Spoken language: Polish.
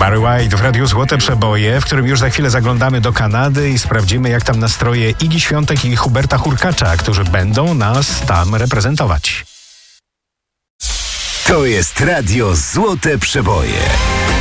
Barry White w Radiu Złote Przeboje, w którym już za chwilę zaglądamy do Kanady i sprawdzimy, jak tam nastroje Igi Świątek i Huberta Hurkacza, którzy będą nas tam reprezentować. To jest Radio Złote Przeboje.